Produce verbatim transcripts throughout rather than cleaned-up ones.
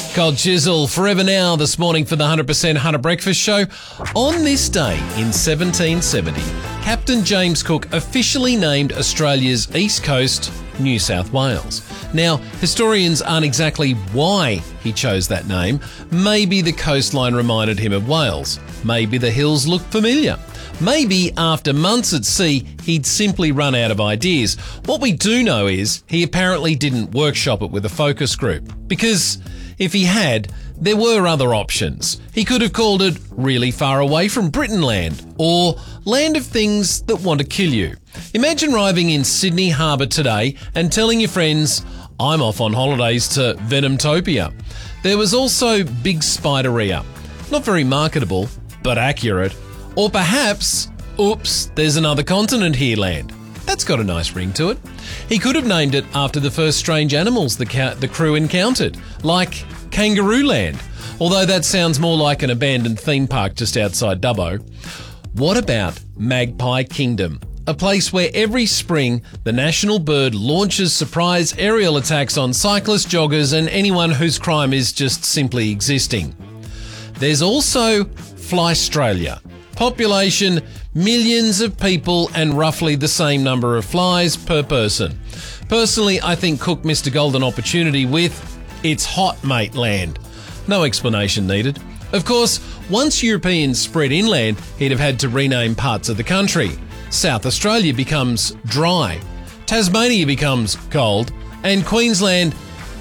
Cold Chisel, Forever Now, this morning for the one hundred percent Hunter Breakfast Show. On this day in seventeen seventy, Captain James Cook officially named Australia's east coast New South Wales. Now, historians aren't exactly why he chose that name. Maybe the coastline reminded him of Wales. Maybe the hills looked familiar. Maybe after months at sea, he'd simply run out of ideas. What we do know is he apparently didn't workshop it with a focus group. Because if he had, there were other options. He could have called it Really Far Away from Britain Land, or Land of Things That Want to Kill You. Imagine arriving in Sydney Harbour today and telling your friends, I'm off on holidays to Venomtopia. There was also Big Spideria. Not very marketable, but accurate. Or perhaps, oops, there's another continent here land. That's got a nice ring to it. He could have named it after the first strange animals the, ca- the crew encountered, like Kangaroo Land, although that sounds more like an abandoned theme park just outside Dubbo. What about Magpie Kingdom? A place where every spring the national bird launches surprise aerial attacks on cyclists, joggers and anyone whose crime is just simply existing. There's also Flystralia. Population, millions of people and roughly the same number of flies per person. Personally, I think Cook missed a golden opportunity with It's Hot Mate Land. No explanation needed. Of course, once Europeans spread inland, he'd have had to rename parts of the country. South Australia becomes dry, Tasmania becomes cold, and Queensland,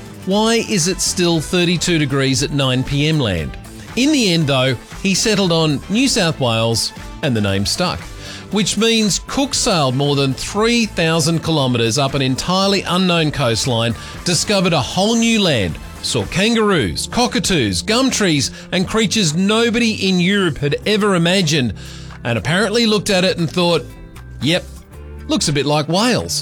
why is it still thirty-two degrees at nine p.m. land? In the end, though, he settled on New South Wales and the name stuck, which means Cook sailed more than three thousand kilometres up an entirely unknown coastline, discovered a whole new land, saw kangaroos, cockatoos, gum trees and creatures nobody in Europe had ever imagined, and apparently looked at it and thought, yep, looks a bit like Wales.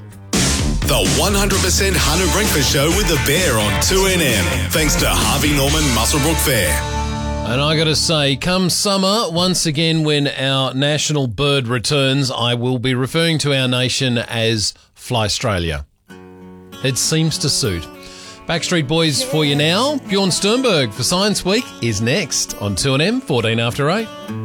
The one hundred percent Hunter Breakfast Show with the Bear on two N M. Thanks to Harvey Norman Muswellbrook Fair. And I got to say, come summer, once again when our national bird returns, I will be referring to our nation as Flystralia. It seems to suit. Backstreet Boys for you now. Bjorn Sternberg for Science Week is next on two N M, fourteen after eight.